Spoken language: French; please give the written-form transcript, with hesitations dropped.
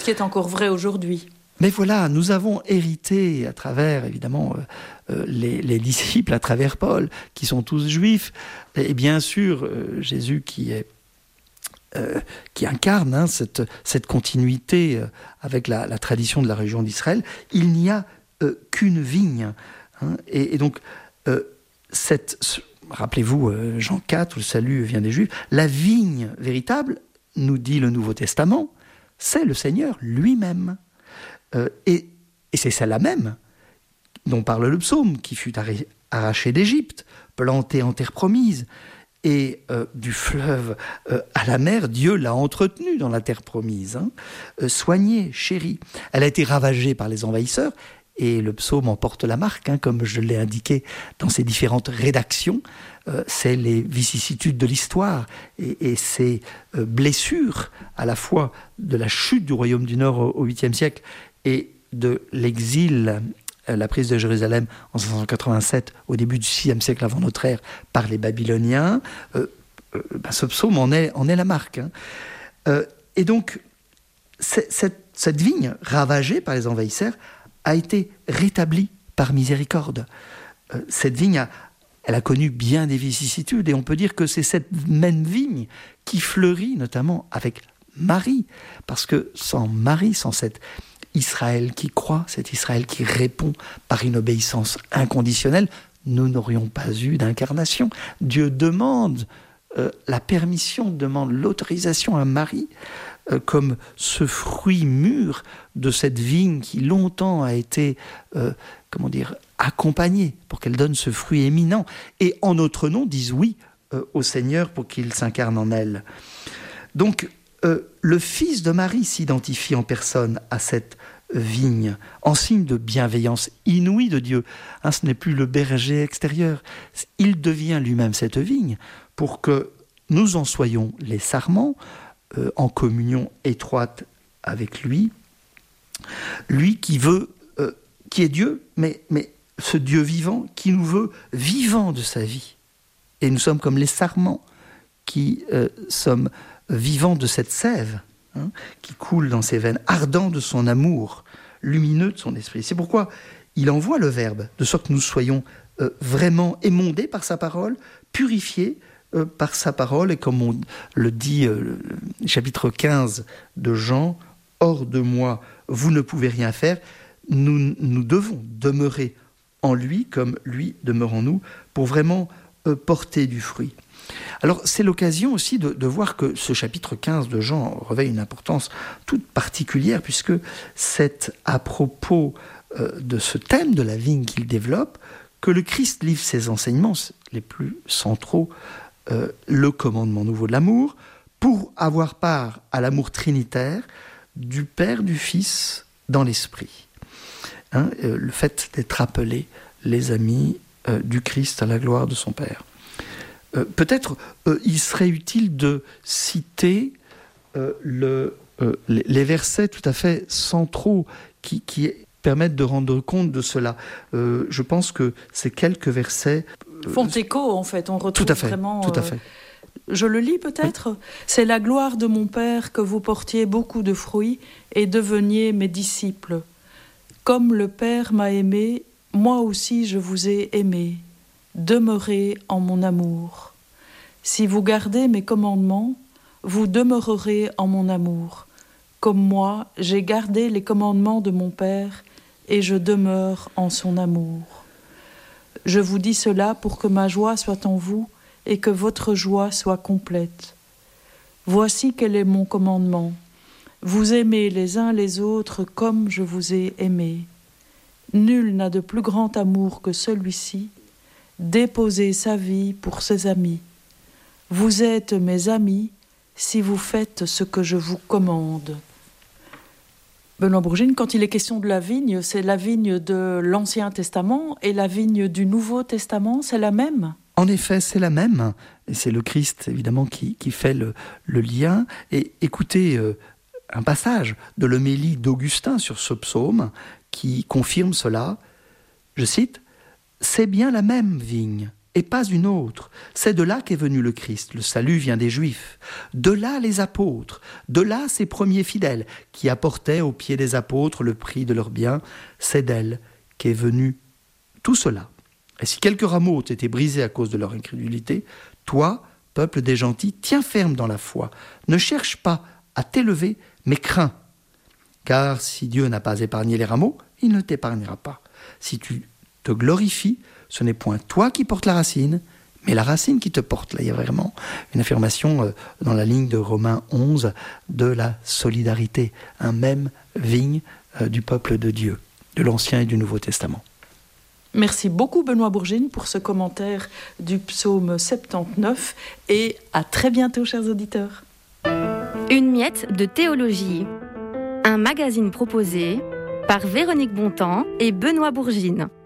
Ce qui est encore vrai aujourd'hui. Mais voilà, nous avons hérité à travers, évidemment, les disciples, à travers Paul, qui sont tous juifs, et bien sûr, Jésus qui incarne cette continuité avec la tradition de la région d'Israël. Il n'y a qu'une vigne. Et donc, rappelez-vous, Jean 4, où le salut vient des Juifs, la vigne véritable, nous dit le Nouveau Testament, c'est le Seigneur lui-même. Et c'est celle-là même dont parle le psaume, qui fut arraché d'Égypte, planté en terre promise, et du fleuve à la mer, Dieu l'a entretenue dans la terre promise, soignée, chérie. Elle a été ravagée par les envahisseurs, et le psaume en porte la marque, comme je l'ai indiqué dans ses différentes rédactions. C'est les vicissitudes de l'histoire et ces blessures à la fois de la chute du royaume du Nord au 8e siècle et de l'exil, la prise de Jérusalem en 587 au début du 6e siècle avant notre ère par les Babyloniens. Ce psaume en est la marque. Et donc, cette vigne ravagée par les envahisseurs a été rétablie par miséricorde. Cette vigne elle a connu bien des vicissitudes, et on peut dire que c'est cette même vigne qui fleurit, notamment avec Marie, parce que sans Marie, sans cet Israël qui croit, cet Israël qui répond par une obéissance inconditionnelle, nous n'aurions pas eu d'incarnation. Dieu demande la permission, demande l'autorisation à Marie, comme ce fruit mûr de cette vigne qui longtemps a été, accompagnée pour qu'elle donne ce fruit éminent. Et en notre nom, disent oui au Seigneur pour qu'il s'incarne en elle. Donc, le Fils de Marie s'identifie en personne à cette vigne, en signe de bienveillance inouïe de Dieu. Ce n'est plus le berger extérieur. Il devient lui-même cette vigne pour que nous en soyons les sarments, en communion étroite avec lui. Lui qui veut, qui est Dieu, mais ce Dieu vivant qui nous veut vivants de sa vie. Et nous sommes comme les sarments qui sommes vivants de cette sève qui coule dans ses veines, ardent de son amour, lumineux de son esprit. C'est pourquoi il envoie le Verbe, de sorte que nous soyons vraiment émondés par sa parole, purifiés par sa parole, et comme on le dit, chapitre 15 de Jean, « Hors de moi, vous ne pouvez rien faire », nous devons demeurer en lui, comme lui demeure en nous, pour vraiment porter du fruit. Alors, c'est l'occasion aussi de voir que ce chapitre 15 de Jean revêt une importance toute particulière, puisque c'est à propos de ce thème de la vigne qu'il développe que le Christ livre ses enseignements les plus centraux, le commandement nouveau de l'amour, pour avoir part à l'amour trinitaire du Père, du Fils, dans l'Esprit. Le fait d'être appelés les amis du Christ à la gloire de son Père. Peut-être il serait utile de citer les versets tout à fait centraux qui permettent de rendre compte de cela. Je pense que ces quelques versets font écho, en fait. On retrouve tout à fait, vraiment... Tout à fait. Je le lis peut-être. Oui. C'est la gloire de mon Père que vous portiez beaucoup de fruits et deveniez mes disciples. Comme le Père m'a aimé, moi aussi je vous ai aimé. Demeurez en mon amour. Si vous gardez mes commandements, vous demeurerez en mon amour. Comme moi, j'ai gardé les commandements de mon Père et je demeure en son amour. Je vous dis cela pour que ma joie soit en vous et que votre joie soit complète. Voici quel est mon commandement. Vous aimez les uns les autres comme je vous ai aimé. Nul n'a de plus grand amour que celui-ci, déposer sa vie pour ses amis. Vous êtes mes amis si vous faites ce que je vous commande. Benoît Bourgine, quand il est question de la vigne, c'est la vigne de l'Ancien Testament et la vigne du Nouveau Testament, c'est la même ? En effet, c'est la même. Et c'est le Christ, évidemment, qui fait le lien. Et écoutez un passage de l'homélie d'Augustin sur ce psaume qui confirme cela. Je cite, « C'est bien la même vigne et pas une autre. C'est de là qu'est venu le Christ. Le salut vient des Juifs. De là les apôtres. De là ces premiers fidèles qui apportaient aux pieds des apôtres le prix de leurs biens. C'est d'elle qu'est venu tout cela. Et si quelques rameaux ont été brisés à cause de leur incrédulité, toi, peuple des gentils, tiens ferme dans la foi. Ne cherche pas à t'élever, mais crains. Car si Dieu n'a pas épargné les rameaux, il ne t'épargnera pas. Si tu te glorifies, ce n'est point toi qui portes la racine, mais la racine qui te porte. Là, il y a vraiment une affirmation dans la ligne de Romains 11 de la solidarité. Un même vigne du peuple de Dieu, de l'Ancien et du Nouveau Testament. Merci beaucoup Benoît Bourgine pour ce commentaire du psaume 79 et à très bientôt chers auditeurs. Une miette de théologie, un magazine proposé par Véronique Bontemps et Benoît Bourgine.